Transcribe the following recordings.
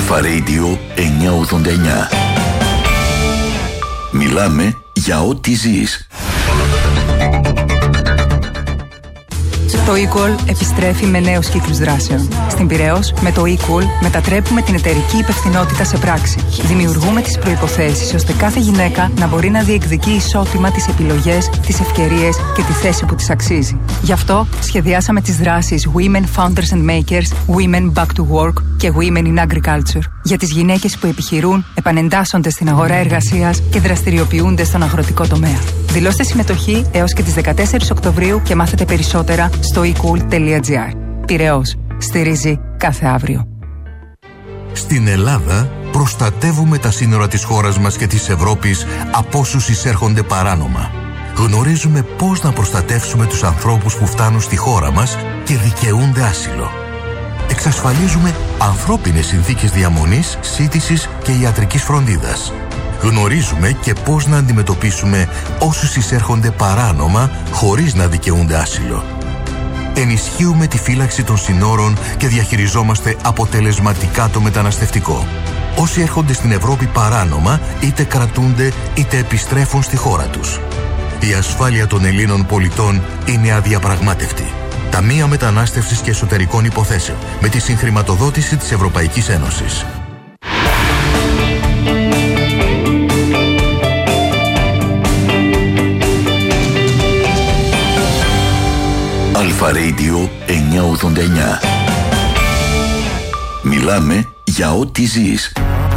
Αλφα Radio 989. Μιλάμε για ό,τι ζεις. Το eCall επιστρέφει με νέους κύκλους δράσεων. Στην Πειραιώς, με το eCall μετατρέπουμε την εταιρική υπευθυνότητα σε πράξη. Δημιουργούμε τις προϋποθέσεις ώστε κάθε γυναίκα να μπορεί να διεκδικεί ισότιμα τις επιλογές, τις ευκαιρίες και τη θέση που της αξίζει. Γι' αυτό σχεδιάσαμε τις δράσεις Women Founders and Makers, Women Back to Work και Women in Agriculture. Για τις γυναίκες που επιχειρούν, επανεντάσσονται στην αγορά εργασίας και δραστηριοποιούνται στον αγροτικό τομέα. Δηλώστε συμμετοχή έως και τις 14 Οκτωβρίου και μάθετε περισσότερα στο ecool.gr. Πειραιώς. Στηρίζει κάθε αύριο. Στην Ελλάδα προστατεύουμε τα σύνορα της χώρας μας και της Ευρώπης από όσους εισέρχονται παράνομα. Γνωρίζουμε πώς να προστατεύσουμε τους ανθρώπους που φτάνουν στη χώρα μας και δικαιούνται άσυλο. Εξασφαλίζουμε ανθρώπινες συνθήκες διαμονής, σύντησης και ιατρικής φροντίδας. Γνωρίζουμε και πώς να αντιμετωπίσουμε όσους εισέρχονται παράνομα χωρίς να δικαιούνται άσυλο. Ενισχύουμε τη φύλαξη των συνόρων και διαχειριζόμαστε αποτελεσματικά το μεταναστευτικό. Όσοι έρχονται στην Ευρώπη παράνομα είτε κρατούνται είτε επιστρέφουν στη χώρα τους. Η ασφάλεια των Ελλήνων πολιτών είναι αδιαπραγμάτευτη. Ταμεία Μετανάστευσης και Εσωτερικών Υποθέσεων με τη συγχρηματοδότηση της Ευρωπαϊκής Ένωσης. Αλφα Radio 989. Μιλάμε για ό,τι ζεις.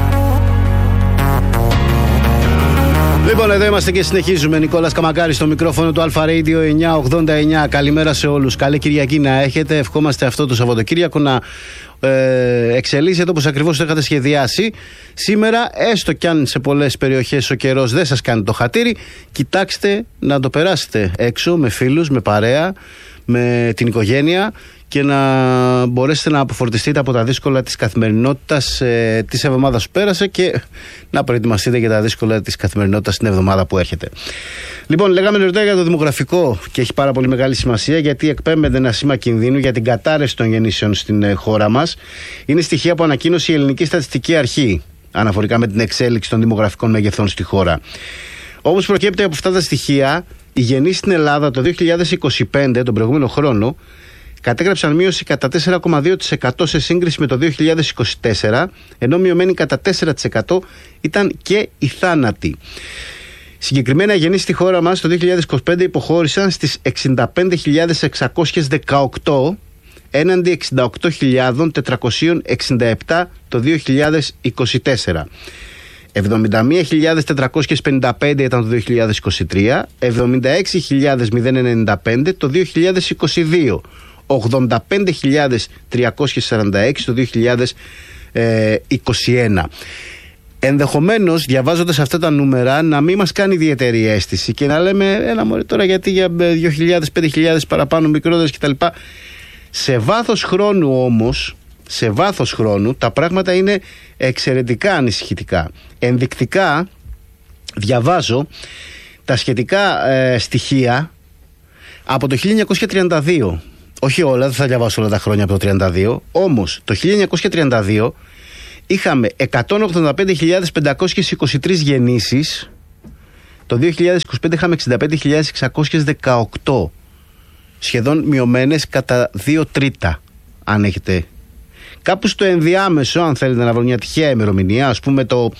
Λοιπόν, εδώ είμαστε και συνεχίζουμε. Νικόλας Καμακάρης στο μικρόφωνο του Αλφα Radio 989. Καλημέρα σε όλους. Καλή Κυριακή να έχετε. Ευχόμαστε αυτό το Σαββατοκύριακο να εξελίσσεται όπως ακριβώς το είχατε σχεδιάσει. Σήμερα, έστω κι αν σε πολλές περιοχές ο καιρός δεν σας κάνει το χατήρι, κοιτάξτε να το περάσετε έξω με φίλους, με παρέα, με την οικογένεια και να μπορέσετε να αποφορτιστείτε από τα δύσκολα της καθημερινότητας της εβδομάδας που πέρασε και να προετοιμαστείτε για τα δύσκολα της καθημερινότητας την εβδομάδα που έρχεται. Λοιπόν, λέγαμε νωρίτερα για το δημογραφικό και έχει πάρα πολύ μεγάλη σημασία γιατί εκπέμπεται ένα σήμα κινδύνου για την κατάρρευση των γεννήσεων στην χώρα μας. Είναι στοιχεία που ανακοίνωσε η Ελληνική Στατιστική Αρχή αναφορικά με την εξέλιξη των δημογραφικών μεγεθών στη χώρα. Όπως προκύπτει από αυτά τα στοιχεία, οι γεννήσεις στην Ελλάδα το 2025, τον προηγούμενο χρόνο, κατέγραψαν μείωση κατά 4,2% σε σύγκριση με το 2024, ενώ μειωμένη κατά 4% ήταν και οι θάνατοι. Συγκεκριμένα οι γεννήσεις στη χώρα μας το 2025 υποχώρησαν στις 65.618 έναντι 68.467 το 2024. 71.455 ήταν το 2023, 76.095 το 2022, 85.346 το 2021. Ενδεχομένως, διαβάζοντας αυτά τα νούμερα, να μην μας κάνει ιδιαίτερη αίσθηση και να λέμε έλα μωρέ τώρα γιατί για 2.000, 5.000 παραπάνω μικρότερες κτλ. Σε βάθος χρόνου όμως, τα πράγματα είναι εξαιρετικά ανησυχητικά. Ενδεικτικά διαβάζω τα σχετικά στοιχεία από το 1932. Όχι όλα, δεν θα διαβάσω όλα τα χρόνια από το 1932. Όμως το 1932 είχαμε 185.523 γεννήσεις. Το 2025 είχαμε 65.618. Σχεδόν μειωμένες κατά 2/3, αν έχετε κάπου στο ενδιάμεσο, αν θέλετε να βρω μια τυχαία ημερομηνία, ας πούμε το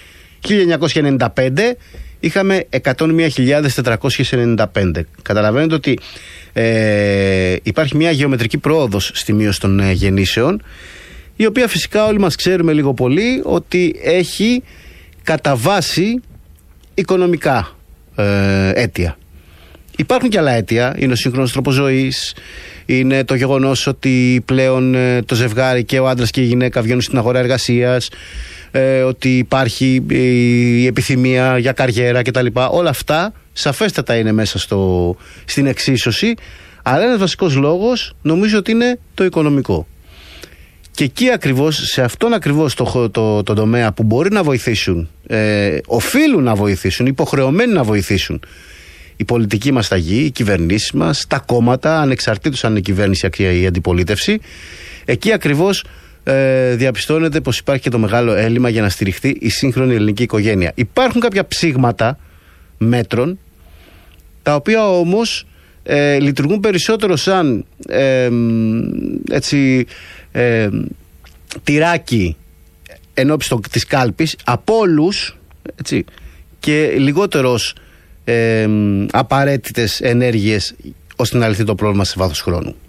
1995 είχαμε 101.495. Καταλαβαίνετε ότι υπάρχει μια γεωμετρική πρόοδος στη μείωση των γεννήσεων, η οποία φυσικά όλοι μας ξέρουμε λίγο πολύ ότι έχει κατά βάση οικονομικά αίτια. Υπάρχουν και άλλα αίτια, είναι ο σύγχρονος τρόπος ζωής, είναι το γεγονός ότι πλέον το ζευγάρι και ο άντρας και η γυναίκα βγαίνουν στην αγορά εργασίας, ότι υπάρχει η επιθυμία για καριέρα κτλ. Όλα αυτά σαφέστατα είναι μέσα στην εξίσωση, αλλά ένας βασικός λόγος νομίζω ότι είναι το οικονομικό. Και εκεί ακριβώς, σε αυτόν ακριβώς το τομέα που μπορεί να βοηθήσουν, οφείλουν να βοηθήσουν, υποχρεωμένοι να βοηθήσουν η πολιτική μας ταγή, οι κυβερνήσεις μας, τα κόμματα, ανεξαρτήτως αν είναι η κυβέρνηση ή η αντιπολίτευση, εκεί ακριβώς διαπιστώνεται πως υπάρχει και το μεγάλο έλλειμμα για να στηριχθεί η σύγχρονη ελληνική οικογένεια. Υπάρχουν κάποια ψήγματα μέτρων, τα οποία όμως λειτουργούν περισσότερο σαν τυράκι ενώπιστο της κάλπης από όλους, έτσι, και λιγότερος απαραίτητες ενέργειες ώστε να λυθεί το πρόβλημα σε βάθος χρόνου.